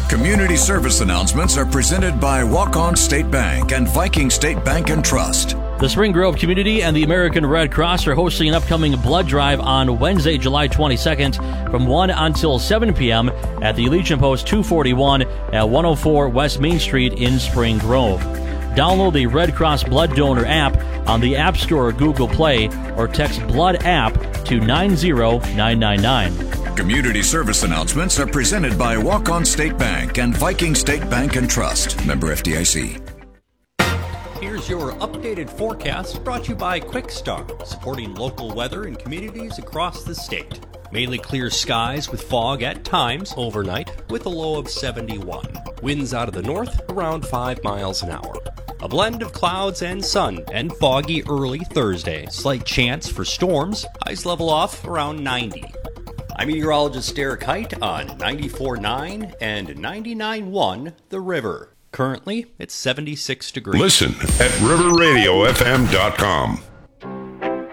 Community service announcements are presented by Walk-On State Bank and Viking State Bank and Trust. The Spring Grove Community and the American Red Cross are hosting an upcoming blood drive on Wednesday, July 22nd from 1 until 7 p.m. at the Legion Post 241 at 104 West Main Street in Spring Grove. Download the Red Cross Blood Donor app on the App Store or Google Play or text BLOOD app to 90999. Community service announcements are presented by Walk-On State Bank and Viking State Bank and Trust. Member FDIC. Here's your updated forecast brought to you by Quick Start, supporting local weather in communities across the state. Mainly clear skies with fog at times overnight with a low of 71. Winds out of the north around 5 miles an hour. A blend of clouds and sun and foggy early Thursday. Slight chance for storms. Highs level off around 90. I'm meteorologist Derek Height on 94.9 and 99.1 The River. Currently, it's 76 degrees. Listen at riverradiofm.com.